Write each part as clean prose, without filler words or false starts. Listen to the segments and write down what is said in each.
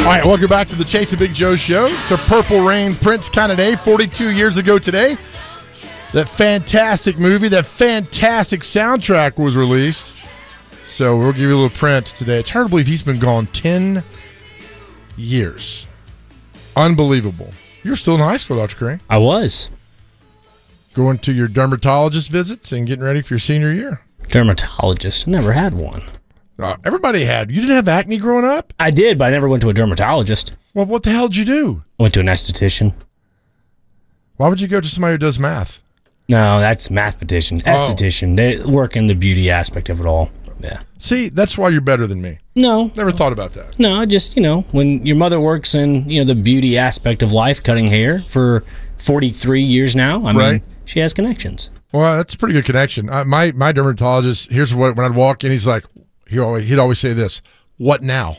right, welcome back to the Chase and Big Joe Show. It's a Purple Rain Prince kind of day, 42 years ago today. That fantastic movie, that fantastic soundtrack was released. So we'll give you a little Prince today. It's hard to believe he's been gone 10 years. Unbelievable. You're still in high school, Dr. Crane. I was. Going to your dermatologist visits and getting ready for your senior year. Dermatologist. Never had one. Everybody had. You didn't have acne growing up? I did, but I never went to a dermatologist. Well, what the hell did you do? I went to an esthetician. Why would you go to somebody who does math? No, that's mathematician. Esthetician. They work in the beauty aspect of it all. Yeah. See, that's why you're better than me. No. Never thought about that. No, just, when your mother works in, the beauty aspect of life, cutting hair for 43 years now, I mean, she has connections. Well, that's a pretty good connection. My dermatologist, here's what, when I'd walk in, he's like, he'd always say this, what now?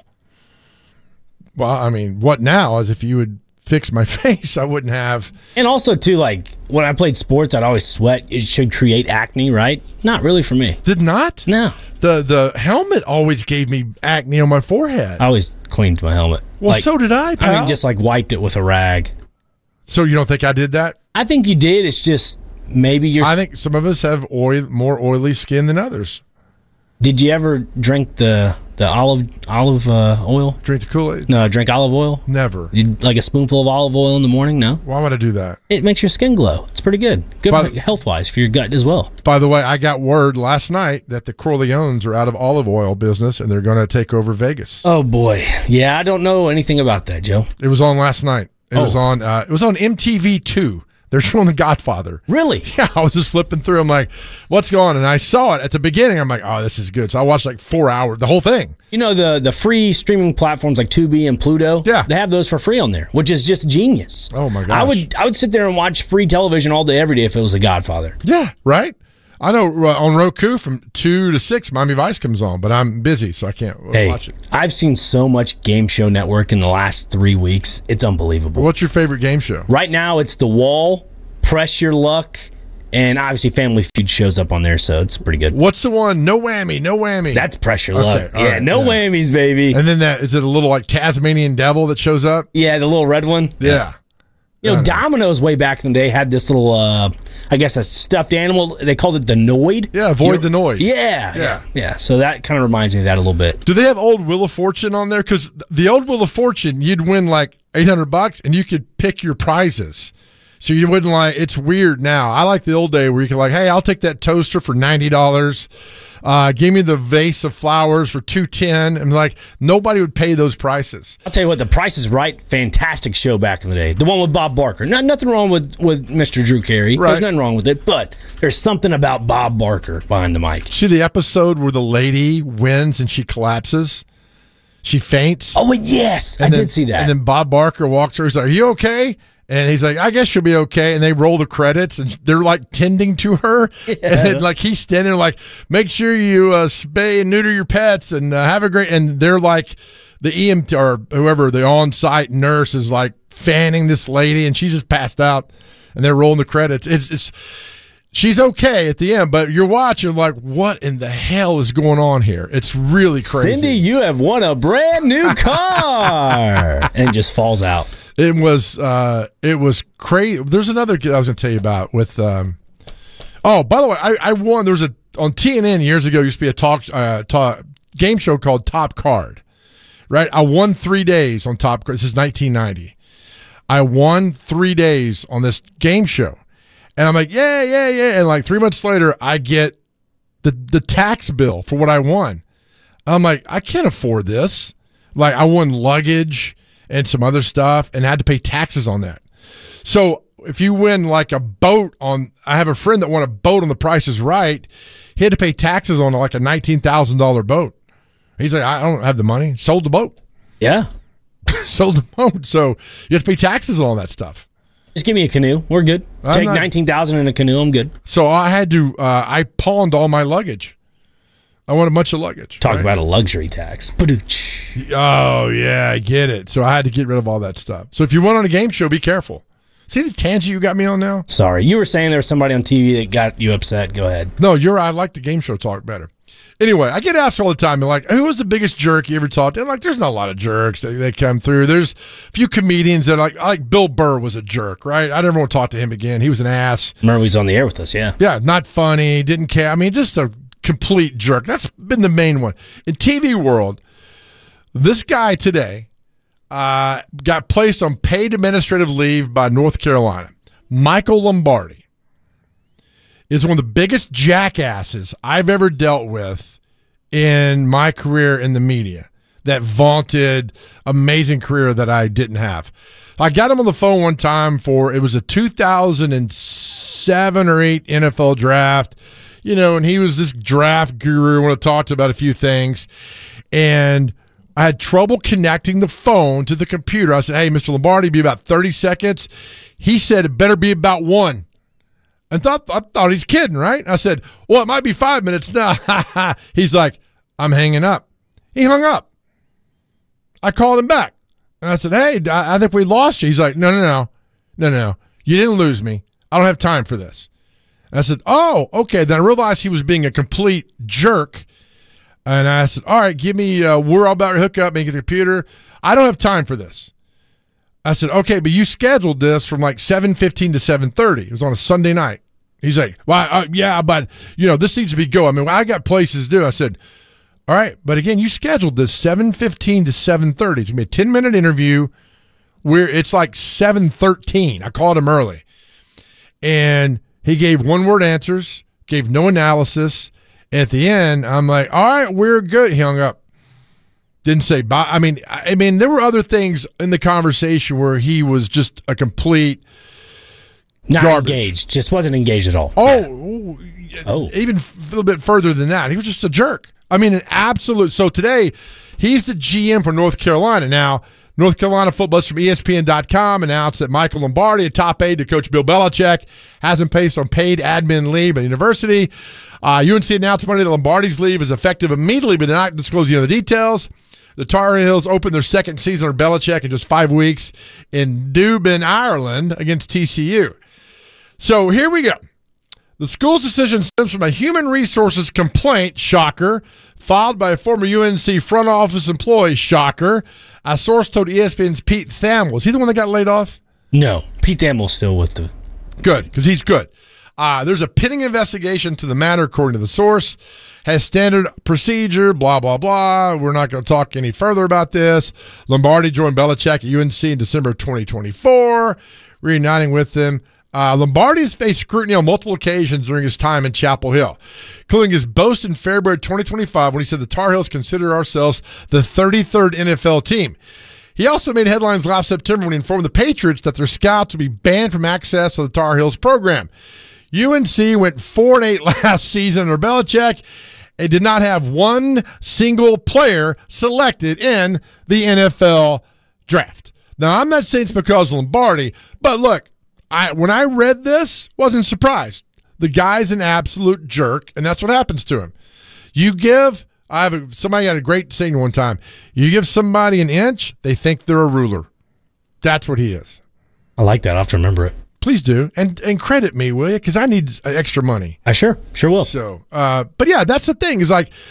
Well, I mean, what now? As if you would fix my face, I wouldn't have. And also, too, like, when I played sports, I'd always sweat. It should create acne, right? Not really for me. Did not? No. The helmet always gave me acne on my forehead. I always cleaned my helmet. Well, so did I, pal. I mean, just, wiped it with a rag. So you don't think I did that? I think you did. It's just maybe you're... I think some of us have more oily skin than others. Did you ever drink the olive oil? Drink the Kool-Aid? No, drink olive oil? Never. You like a spoonful of olive oil in the morning? No? Why would I do that? It makes your skin glow. It's pretty good. Good health-wise for your gut as well. By the way, I got word last night that the Corleones are out of olive oil business and they're going to take over Vegas. Oh, boy. Yeah, I don't know anything about that, Joe. It was on last night. It was on MTV2. They're showing The Godfather. Really? Yeah, I was just flipping through. I'm like, what's going on? And I saw it at the beginning. I'm like, oh, this is good. So I watched 4 hours, the whole thing. The free streaming platforms like Tubi and Pluto, yeah, they have those for free on there, which is just genius. Oh, my gosh. I would sit there and watch free television all day, every day if it was The Godfather. Yeah, right? I know on Roku from 2 to 6, Miami Vice comes on, but I'm busy, so I can't watch it. I've seen so much Game Show Network in the last 3 weeks. It's unbelievable. What's your favorite game show? Right now, it's The Wall, Press Your Luck, and obviously Family Feud shows up on there, so it's pretty good. What's the one? No Whammy, No Whammy. That's Press Your Luck. Yeah, right, no whammies, baby. And then is it a little Tasmanian devil that shows up? Yeah, the little red one. Yeah. Domino's way back in the day had this little, I guess a stuffed animal. They called it the Noid. Yeah, Avoid the Noid. Yeah. So that kind of reminds me of that a little bit. Do they have old Wheel of Fortune on there? Because the old Wheel of Fortune, you'd win $800 and you could pick your prizes. So you wouldn't it's weird now. I like the old day where you could hey, I'll take that toaster for $90. Give me the vase of flowers for $210. And nobody would pay those prices. I'll tell you what, The Price is Right, fantastic show back in the day. The one with Bob Barker. Nothing wrong with Mr. Drew Carey. Right. There's nothing wrong with it, but there's something about Bob Barker behind the mic. See the episode where the lady wins and she collapses? She faints? Oh, yes. I did see that. And then Bob Barker walks her. He's like, are you okay? And he's like, I guess she'll be okay. And they roll the credits, and they're tending to her. Yeah. And he's standing there make sure you spay and neuter your pets and have a great. And they're the EMT or whoever, the on-site nurse is fanning this lady, and she's just passed out. And they're rolling the credits. She's okay at the end, but you're watching what in the hell is going on here? It's really crazy. Cindy, you have won a brand new car. And just falls out. It was crazy. There's another I was going to tell you about with. By the way, I won. There was on TNN years ago. Used to be a talk game show called Top Card, right? I won 3 days on Top Card. This is 1990. I won 3 days on this game show, and I'm like, yeah. And 3 months later, I get the tax bill for what I won. I'm like, I can't afford this. I won luggage and some other stuff, and had to pay taxes on that. So if you win a boat I have a friend that won a boat on The Price is Right. He had to pay taxes on a $19,000 boat. He's like, I don't have the money. Sold the boat. Yeah. Sold the boat. So you have to pay taxes on all that stuff. Just give me a canoe. We're good. Take $19,000 in a canoe. I'm good. So I had to, I pawned all my luggage. I want a bunch of luggage. Talk about a luxury tax. Oh, yeah, I get it. So I had to get rid of all that stuff. So if you went on a game show, be careful. See the tangent you got me on now? Sorry. You were saying there was somebody on TV that got you upset. Go ahead. No, I like the game show talk better. Anyway, I get asked all the time, like, who was the biggest jerk you ever talked to? I'm like, there's not a lot of jerks that come through. There's a few comedians that like Bill Burr was a jerk, right? I never want to talk to him again. He was an ass. Remember, he's on the air with us, yeah. Yeah, not funny, didn't care. I mean, just a complete jerk. That's been the main one. In TV world, this guy today got placed on paid administrative leave by North Carolina. Michael Lombardi is one of the biggest jackasses I've ever dealt with in my career in the media. That vaunted, amazing career that I didn't have. I got him on the phone one time it was a 2007 or 8 NFL draft, and he was this draft guru. I want to talk to about a few things. And I had trouble connecting the phone to the computer. I said, hey, Mr. Lombardi, be about 30 seconds. He said it better be about 1. I thought he's kidding, right? I said, well, it might be 5 minutes. No, he's like, I'm hanging up. He hung up. I called him back. And I said, hey, I think we lost you. He's like, no. You didn't lose me. I don't have time for this. And I said, oh, okay. Then I realized he was being a complete jerk. And I said, all right, give me, we're all about to hook up, make the computer. I don't have time for this. I said, okay, but you scheduled this from like 7:15 to 7:30. It was on a Sunday night. He's like, well, yeah, but, this needs to be go. I mean, I got places to do. I said, all right, but again, you scheduled this 7:15 to 7:30. It's going to be a 10-minute interview where it's like 7:13. I called him early. And he gave one-word answers, gave no analysis. At the end, I'm like, all right, we're good. He hung up. Didn't say bye. I mean, there were other things in the conversation where he was just a complete not garbage. Engaged. Just wasn't engaged at all. Oh, even a little bit further than that. He was just a jerk. I mean, an absolute. So today, he's the GM for North Carolina. Now, North Carolina football from ESPN.com announced that Michael Lombardi, a top aide to Coach Bill Belichick, has been placed on paid admin leave at the university. UNC announced Monday that Lombardi's leave is effective immediately, but did not disclose the other details. The Tar Heels opened their second season under Belichick in just 5 weeks in Dublin, Ireland, against TCU. So here we go. The school's decision stems from a human resources complaint, shocker, filed by a former UNC front office employee, shocker. A source told ESPN's Pete Thamel. Is he the one that got laid off? No, Pete Thamel's still with the... Good, because he's good. There's a pending investigation to the matter, according to the source. Has standard procedure, blah, blah, blah. We're not going to talk any further about this. Lombardi joined Belichick at UNC in December of 2024, reuniting with them. Lombardi has faced scrutiny on multiple occasions during his time in Chapel Hill, including his boast in February 2025 when he said the Tar Heels consider ourselves the 33rd NFL team. He also made headlines last September when he informed the Patriots that their scouts would be banned from access to the Tar Heels program. UNC went 4-8 last season under Belichick and did not have one single player selected in the NFL draft. Now, I'm not saying it's because of Lombardi, but look, when I read this, wasn't surprised. The guy's an absolute jerk, and that's what happens to him. Somebody had a great saying one time. You give somebody an inch, they think they're a ruler. That's what he is. I like that. I'll have to remember it. Please do. And credit me, will you? Because I need extra money. I sure will. So, but yeah, that's the thing. Is like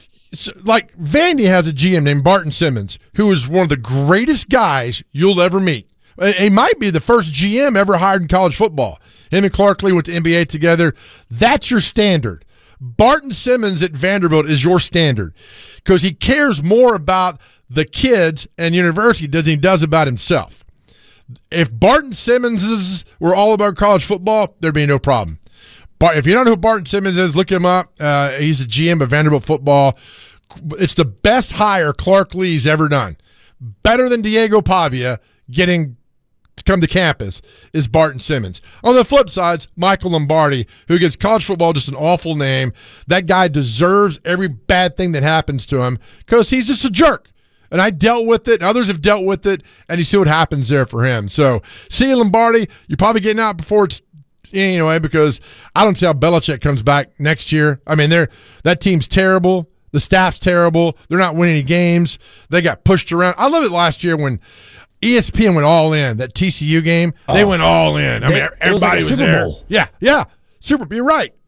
Vandy has a GM named Barton Simmons, who is one of the greatest guys you'll ever meet. He might be the first GM ever hired in college football. Him and Clark Lee went to NBA together. That's your standard. Barton Simmons at Vanderbilt is your standard because he cares more about the kids and university than he does about himself. If Barton Simmons were all about college football, there'd be no problem. But if you don't know who Barton Simmons is, look him up. He's the GM of Vanderbilt football. It's the best hire Clark Lee's ever done. Better than Diego Pavia getting to come to campus is Barton Simmons. On the flip side, Michael Lombardi, who gives college football just an awful name. That guy deserves every bad thing that happens to him because he's just a jerk. And I dealt with it, and others have dealt with it, and you see what happens there for him. So, see you, Lombardi. You're probably getting out before it's anyway because I don't see how Belichick comes back next year. I mean, that team's terrible. The staff's terrible. They're not winning any games. They got pushed around. I love it last year when ESPN went all in. That TCU game, they went all in. I mean, everybody was there. Bowl. Yeah. You're right.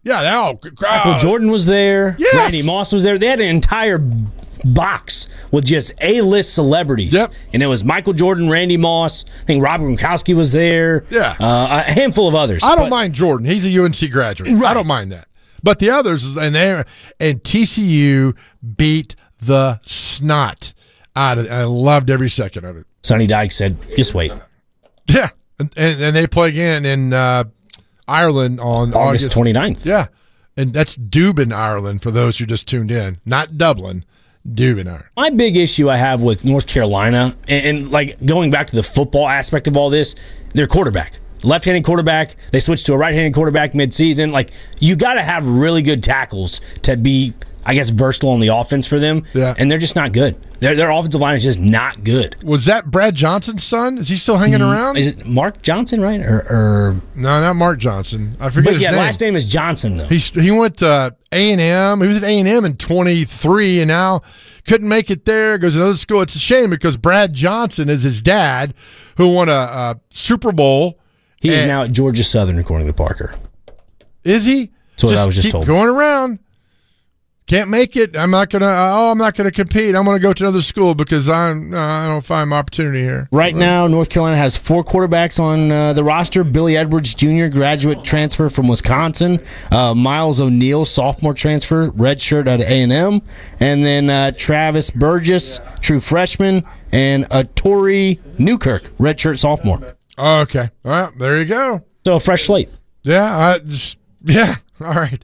Yeah, Michael Jordan was there. Yes. Randy Moss was there. They had an entire box with just A-list celebrities. Yep. And it was Michael Jordan, Randy Moss. I think Robert Gronkowski was there. Yeah. A handful of others. I don't mind Jordan. He's a UNC graduate. Right. I don't mind that. But the others, and TCU beat the snot out of it. I loved every second of it. Sonny Dykes said, just wait. Yeah. And they play again in Ireland on August 29th. Yeah. And that's Dubin, Ireland, for those who just tuned in. Not Dublin, Dubin, Ireland. My big issue I have with North Carolina, and like going back to the football aspect of all this, their quarterback. Left-handed quarterback. They switched to a right-handed quarterback mid-season. Like, you got to have really good tackles to be, I guess, versatile on the offense for them. Yeah. And they're just not good. Their offensive line is just not good. Was that Brad Johnson's son? Is he still hanging around? Is it Mark Johnson, right? Or No, not Mark Johnson. I forget but his yeah, name. last name is Johnson though. He went to A&M. He was at A&M in 23 and now couldn't make it there. Goes to another school. It's a shame because Brad Johnson is his dad who won a Super Bowl. He is now at Georgia Southern, according to Parker. Is he? That's what I was just keep told. Going around. Can't make it. I'm not gonna compete. I'm gonna go to another school because I don't find my opportunity here. Right now, North Carolina has 4 quarterbacks on the roster. Billy Edwards Jr., graduate transfer from Wisconsin. Miles O'Neill, sophomore transfer, redshirt out of A&M. And then Travis Burgess, true freshman. And Torrey Newkirk, redshirt sophomore. Okay. All right. There you go. So a fresh slate. Yeah. All right.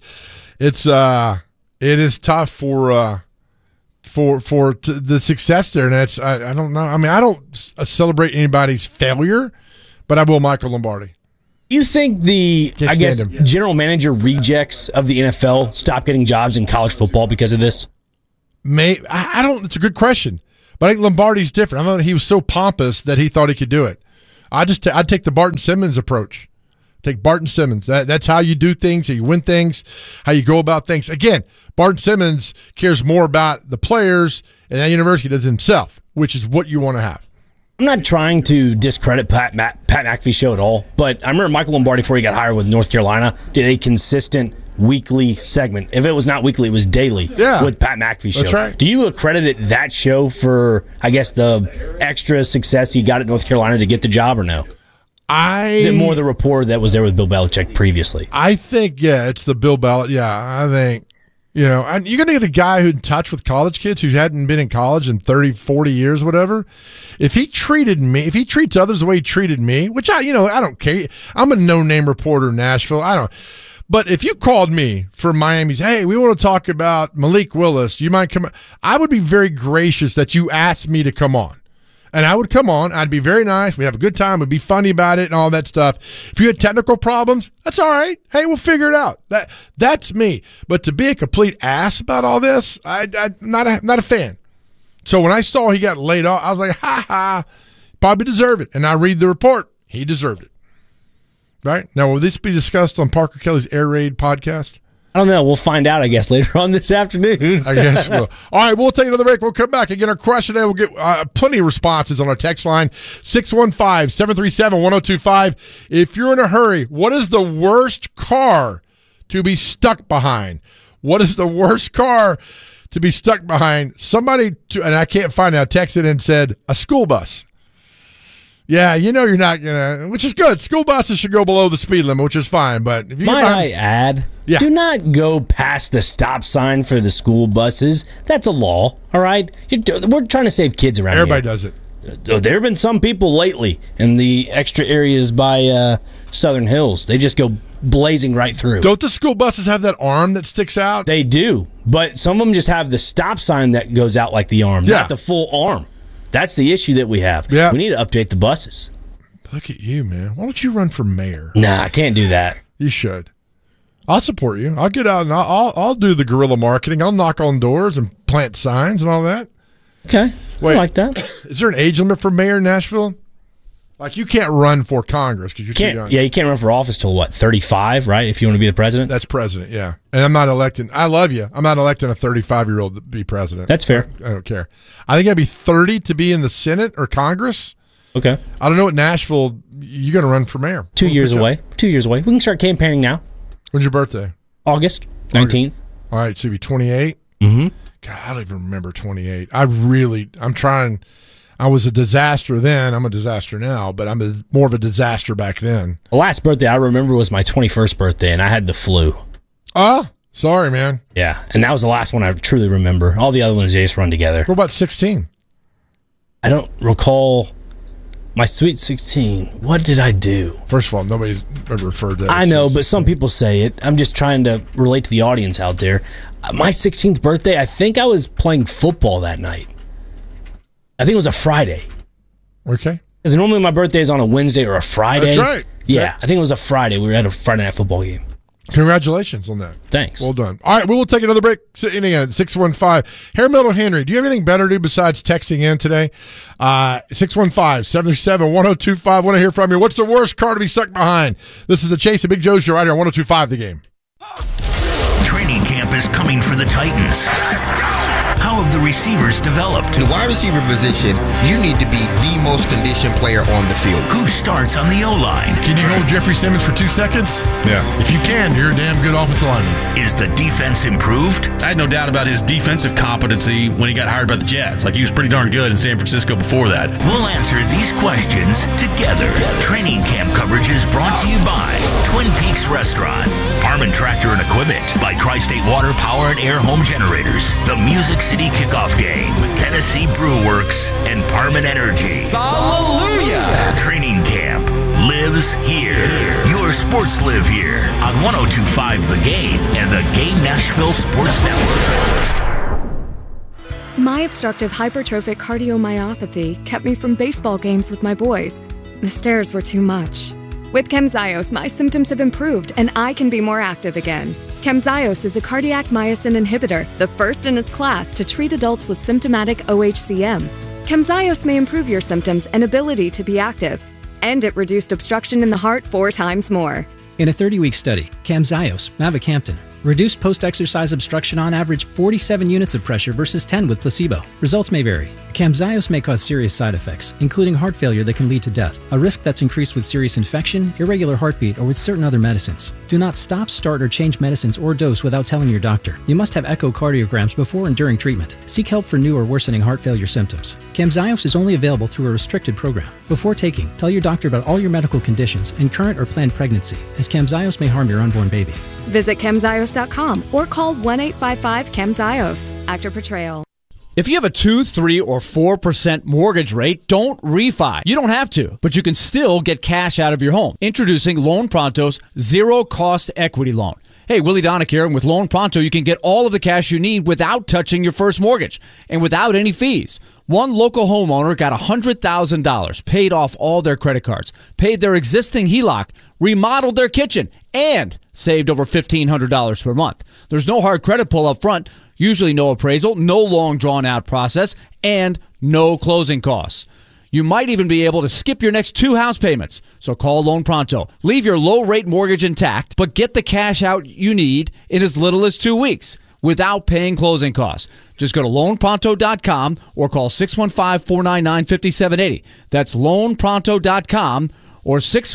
It is tough for the success there, and I don't know. I mean, I don't celebrate anybody's failure, but I will Michael Lombardi. You think general manager rejects of the NFL stop getting jobs in college football because of this? I don't. It's a good question, but I think Lombardi's different. I know he was so pompous that he thought he could do it. I'd take the Barton Simmons approach. Take Barton Simmons. That's how you do things, how you win things, how you go about things. Again, Barton Simmons cares more about the players and that university does himself, which is what you want to have. I'm not trying to discredit Pat McAfee's show at all, but I remember Michael Lombardi, before he got hired with North Carolina, did a consistent weekly segment. If it was not weekly, it was daily with Pat McAfee's show. That's right. Do you accredit that show for, I guess, the extra success he got at North Carolina to get the job or no? Is it more the rapport that was there with Bill Belichick previously? I think, it's the Bill Belichick. Yeah, I think, and you're going to get a guy who's in touch with college kids who hadn't been in college in 30, 40 years, whatever. If he treats others the way he treated me, which I don't care. I'm a no-name reporter in Nashville. But if you called me from Miami's, hey, we want to talk about Malik Willis, do you mind coming? I would be very gracious that you asked me to come on. And I would come on. I'd be very nice. We'd have a good time. We'd be funny about it and all that stuff. If you had technical problems, that's all right. Hey, we'll figure it out. That's me. But to be a complete ass about all this, I'm not a fan. So when I saw he got laid off, I was like, ha, probably deserve it. And I read the report. He deserved it. Right? Now, will this be discussed on Parker Kelly's Air Raid podcast? I don't know. We'll find out, I guess, later on this afternoon. I guess we'll. All right, we'll take another break. We'll come back. Again, our question today, we'll get plenty of responses on our text line, 615-737-1025. If you're in a hurry, what is the worst car to be stuck behind? What is the worst car to be stuck behind? Somebody, and I can't find it, texted and said, a school bus. Yeah, you're not going to, which is good. School buses should go below the speed limit, which is fine. But if you Might I add, do not go past the stop sign for the school buses. That's a law, all right? We're trying to save kids around Everybody here. does it. There have been some people lately in the extra areas by Southern Hills. They just go blazing right through. Don't the school buses have that arm that sticks out? They do, but some of them just have the stop sign that goes out like the arm, not the full arm. That's the issue that we have. Yeah. We need to update the buses. Look at you, man. Why don't you run for mayor? Nah, I can't do that. You should. I'll support you. I'll get out and I'll do the guerrilla marketing. I'll knock on doors and plant signs and all that. Okay. Wait, I like that. Is there an age limit for mayor in Nashville? Like, you can't run for Congress because you're too young. Yeah, you can't run for office till what, 35, right? If you want to be the president? That's president, yeah. And I'm not electing. I love you. I'm not electing a 35-year-old to be president. That's fair. I don't care. I think I'd be 30 to be in the Senate or Congress. Okay. I don't know what Nashville, you're going to run for mayor. 2 years away. 2 years away. We can start campaigning now. When's your birthday? August 19th. All right, so you'll be 28? Mm-hmm. God, I don't even remember 28. I'm trying. I was a disaster then. I'm a disaster now, but I'm more of a disaster back then. The last birthday I remember was my 21st birthday, and I had the flu. Sorry, man. Yeah, and that was the last one I truly remember. All the other ones, they just run together. What about 16? I don't recall my Sweet 16. What did I do? First of all, nobody's ever referred to that. I know, but some people say it. I'm just trying to relate to the audience out there. My 16th birthday, I think I was playing football that night. I think it was a Friday. Okay. Because normally my birthday is on a Wednesday or a Friday. That's right. Yeah, I think it was a Friday. We were at a Friday night football game. Congratulations on that. Thanks. Well done. All right, we will take another break. Sitting in 615. Hair Henry, do you have anything better to do besides texting in today? 615-737-1025. Want to hear from you. What's the worst car to be stuck behind? This is the Chase of Big Joe Show right here on 102.5 The Game. Training camp is coming for the Titans. How have the receivers developed? In the wide receiver position, you need to be the most conditioned player on the field. Who starts on the O-line? Can you hold Jeffrey Simmons for 2 seconds? Yeah. If you can, you're a damn good offensive lineman. Is the defense improved? I had no doubt about his defensive competency when he got hired by the Jets. Like, he was pretty darn good in San Francisco before that. We'll answer these questions together. Training camp coverage is brought to you by Twin Peaks Restaurant, Parman Tractor and Equipment, by Tri-State Water Power and Air Home Generators, the Music City Kickoff Game, Tennessee Brew Works, and Parman Energy. Hallelujah! Training camp lives here. Your sports live here on 102.5 The Game and the Game Nashville Sports Network. My obstructive hypertrophic cardiomyopathy kept me from baseball games with my boys. The stairs were too much. With Camzyos, my symptoms have improved and I can be more active again. Camzyos is a cardiac myosin inhibitor, the first in its class to treat adults with symptomatic OHCM. Camzyos may improve your symptoms and ability to be active, and it reduced obstruction in the heart 4 times more. In a 30-week study, Camzyos, mavacamten, reduced post-exercise obstruction on average 47 units of pressure versus 10 with placebo. Results may vary. Camzyos may cause serious side effects, including heart failure that can lead to death, a risk that's increased with serious infection, irregular heartbeat, or with certain other medicines. Do not stop, start, or change medicines or dose without telling your doctor. You must have echocardiograms before and during treatment. Seek help for new or worsening heart failure symptoms. Camzyos is only available through a restricted program. Before taking, tell your doctor about all your medical conditions and current or planned pregnancy, as Camzyos may harm your unborn baby. Visit Camzyos.com or call 1-855-CAMZYOS. Actor Portrayal. If you have a 2, 3, or 4% mortgage rate, don't refi. You don't have to, but you can still get cash out of your home. Introducing Loan Pronto's zero-cost equity loan. Hey, Willie Donick here, and with Loan Pronto, you can get all of the cash you need without touching your first mortgage and without any fees. One local homeowner got $100,000, paid off all their credit cards, paid their existing HELOC, remodeled their kitchen, and saved over $1,500 per month. There's no hard credit pull up front, usually no appraisal, no long drawn-out process, and no closing costs. You might even be able to skip your next 2 house payments. So call Loan Pronto. Leave your low-rate mortgage intact, but get the cash out you need in as little as 2 weeks without paying closing costs. Just go to loanpronto.com or call 615-499-5780. That's loanpronto.com or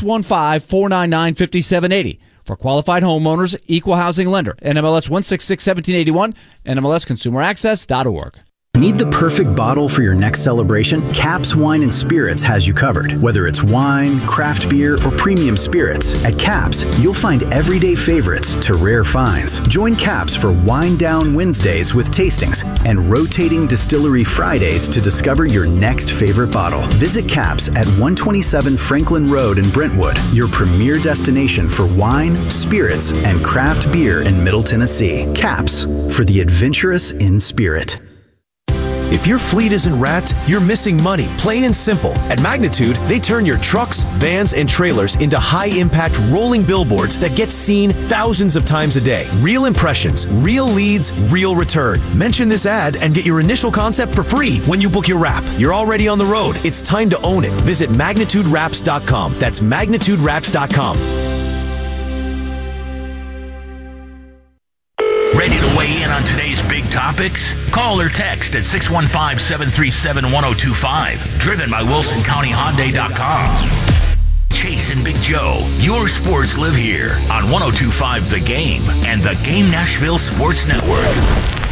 615-499-5780. For qualified homeowners, equal housing lender. NMLS 1661781, NMLSconsumeraccess.org. Need the perfect bottle for your next celebration? Caps Wine and Spirits has you covered. Whether it's wine, craft beer, or premium spirits, at Caps, you'll find everyday favorites to rare finds. Join Caps for Wine Down Wednesdays with tastings and rotating Distillery Fridays to discover your next favorite bottle. Visit Caps at 127 Franklin Road in Brentwood, your premier destination for wine, spirits, and craft beer in Middle Tennessee. Caps, for the adventurous in spirit. If your fleet isn't wrapped, you're missing money, plain and simple. At Magnitude, they turn your trucks, vans, and trailers into high-impact rolling billboards that get seen thousands of times a day. Real impressions, real leads, real return. Mention this ad and get your initial concept for free when you book your wrap. You're already on the road. It's time to own it. Visit MagnitudeWraps.com. That's MagnitudeWraps.com. Ready to weigh in on today's big topics? Call or text at 615-737-1025. Driven by WilsonCountyHyundai.com. Chase and Big Joe. Your sports live here on 102.5 The Game and the Game Nashville Sports Network.